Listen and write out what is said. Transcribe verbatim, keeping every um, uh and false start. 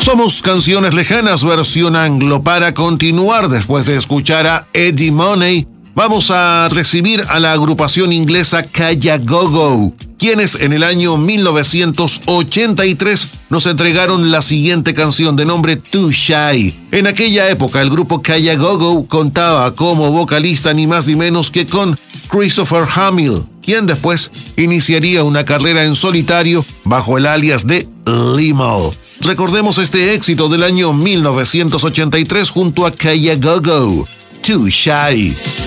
Somos Canciones Lejanas versión anglo. Para continuar, después de escuchar a Eddie Money, vamos a recibir a la agrupación inglesa Kajagoogoo, quienes en el año mil novecientos ochenta y tres nos entregaron la siguiente canción de nombre Too Shy. En aquella época el grupo Kajagoogoo contaba como vocalista ni más ni menos que con Christopher Hamill, quien después iniciaría una carrera en solitario bajo el alias de Limo. Recordemos este éxito del año mil novecientos ochenta y tres junto a Kajagoogoo, Too Shy.